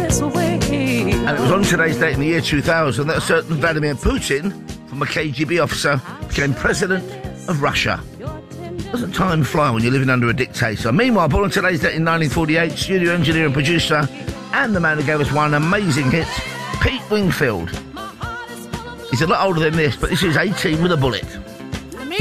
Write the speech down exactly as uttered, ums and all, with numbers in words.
And it was on today's date in the year two thousand that a certain Vladimir Putin, from a K G B officer, became president of Russia. Doesn't time fly when you're living under a dictator? Meanwhile, born on today's date in nineteen forty-eight, studio engineer and producer, and the man who gave us one amazing hit, Pete Wingfield. He's a lot older than this, but this is eighteen with a bullet.